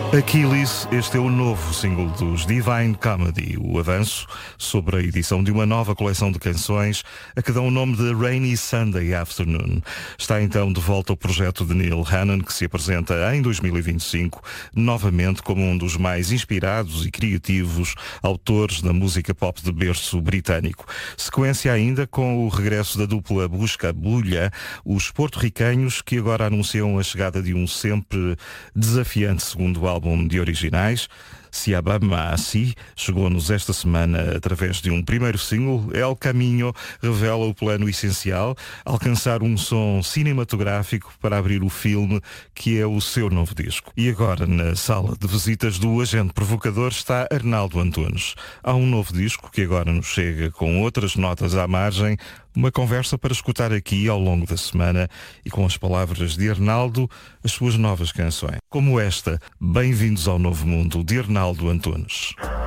Achilles, este é o novo single dos Divine Comedy, o avanço sobre a edição de uma nova coleção de canções a que dão o nome de Rainy Sunday Afternoon. Está então de volta o projeto de Neil Hannon, que se apresenta em 2025 novamente como um dos mais inspirados e criativos autores da música pop de berço britânico. Sequência ainda com o regresso da dupla Busca Bulha, os porto-ricanhos que agora anunciam a chegada de um sempre desafiante segundo álbum de originais. Siabama Assi chegou-nos esta semana através de um primeiro single. El Caminho revela o plano essencial, alcançar um som cinematográfico para abrir o filme que é o seu novo disco. E agora, na sala de visitas do Agente Provocador, está Arnaldo Antunes. Há um novo disco que agora nos chega com outras notas à margem, uma conversa para escutar aqui ao longo da semana e com as palavras de Arnaldo, as suas novas canções. Como esta, Bem-vindos ao Novo Mundo, de Arnaldo Antunes.